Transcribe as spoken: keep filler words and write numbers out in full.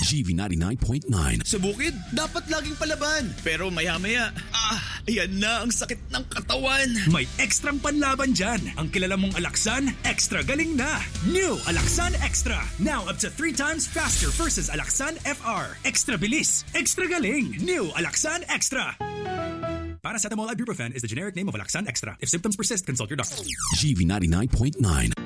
G V ninety-nine point nine. Sa bukid, dapat laging palaban. Pero maya-maya, ah, ayan na ang sakit ng katawan. May ekstrang panlaban dyan. Ang kilala mong Alaxan, extra galing na. New Alaxan Extra. Now up to three times faster versus Alaxan F R. Extra bilis, extra galing. New Alaxan Extra. Paracetamol ibuprofen is the generic name of Alaxan Extra. If symptoms persist, consult your doctor. G V ninety-nine point nine.